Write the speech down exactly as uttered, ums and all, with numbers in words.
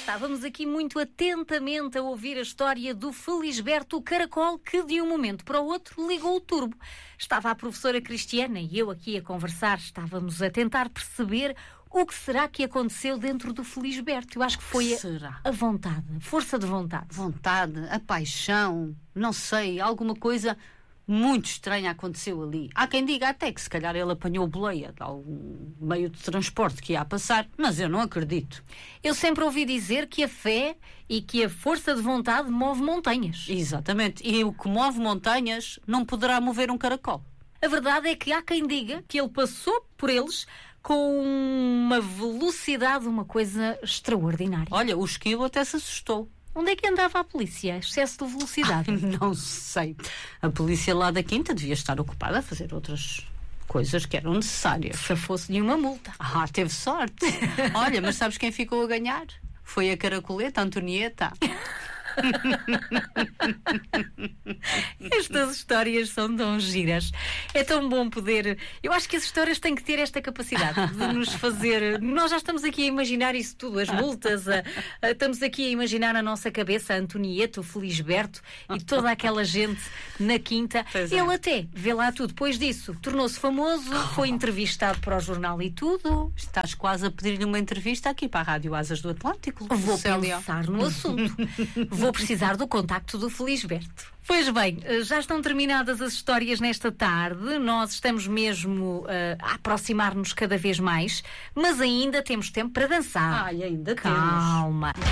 Estávamos aqui muito atentamente a ouvir a história do Felisberto Caracol, que de um momento para o outro ligou o turbo. Estava a professora Cristiana e eu aqui a conversar, estávamos a tentar perceber o que será que aconteceu dentro do Felisberto. Eu acho que foi Será? a, a vontade, a força de vontade. Vontade, a paixão, não sei, alguma coisa muito estranha aconteceu ali. Há quem diga até que se calhar ele apanhou boleia de algum meio de transporte que ia a passar, mas eu não acredito. Eu sempre ouvi dizer que a fé e que a força de vontade move montanhas. Exatamente, e o que move montanhas não poderá mover um caracol. A verdade é que há quem diga que ele passou por eles com uma velocidade, uma coisa extraordinária. Olha, o esquilo até se assustou. Onde é que andava a polícia? Excesso de velocidade? Não sei. A polícia lá da Quinta devia estar ocupada a fazer outras coisas que eram necessárias. Se fosse nenhuma multa. Ah, teve sorte. Olha, mas sabes quem ficou a ganhar? Foi a Caracoleta, a Antonieta. Estas histórias são tão giras. É tão bom poder... Eu acho que as histórias têm que ter esta capacidade de nos fazer... Nós já estamos aqui a imaginar isso tudo, as multas, a, a, estamos aqui a imaginar na nossa cabeça a Antonieta, o Felisberto e toda aquela gente na Quinta. Pois é. Ele até, vê lá tudo, depois disso, tornou-se famoso, foi entrevistado para o jornal e tudo. Estás quase a pedir-lhe uma entrevista aqui para a Rádio Asas do Atlântico. Vou Célia. pensar no assunto. Vou precisar do contacto do Felisberto. Pois bem, já estão terminadas as histórias nesta tarde. Nós estamos mesmo uh, a aproximar-nos cada vez mais, mas ainda temos tempo para dançar. Ai, ainda temos. Calma.